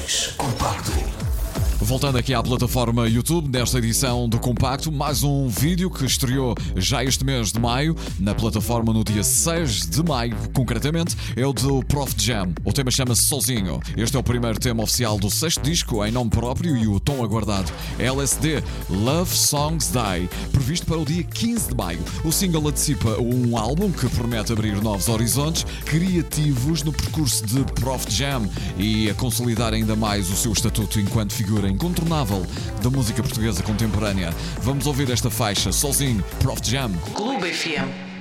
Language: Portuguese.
Sessões Compacto. Voltando aqui à plataforma YouTube, nesta edição do Compacto, mais um vídeo que estreou já este mês de maio, na plataforma no dia 6 de maio, concretamente, é o do Prof Jam. O tema chama-se Sozinho. Este é o primeiro tema oficial do sexto disco, em nome próprio e o tão aguardado LSD, Love Songs Die, previsto para o dia 15 de maio. O single antecipa um álbum que promete abrir novos horizontes criativos no percurso de Prof Jam e a consolidar ainda mais o seu estatuto enquanto figura incontornável da música portuguesa contemporânea. Vamos ouvir esta faixa, Sozinho, Prof Jam. Clube FM.